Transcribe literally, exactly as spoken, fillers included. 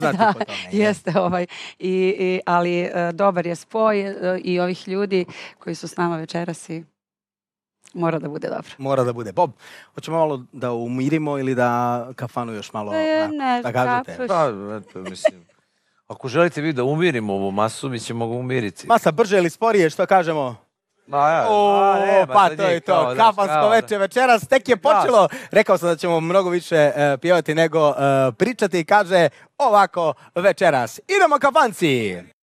Znate da, po tome. jeste, ovaj, i, i, ali e, dobar je spoj e, i ovih ljudi koji su s nama večeras i mora da bude dobro. Mora da bude. Bob, hoćemo malo da umirimo ili da kafanu još malo... E, na- ne, da kažete? kako- Pa, eto, mislim, ako želite vi da umirimo ovu masu, mi ćemo ga umiriti. Masa brže ili sporije, što kažemo? Ma, ja, O, a, nema, pa za to je njih to, kao, znaš, kafansko kao da- veče večeras, tek je počelo. Rekao sam da ćemo mnogo više e, pjevati nego e, pričati i kaže ovako večeras. Idemo kafanci!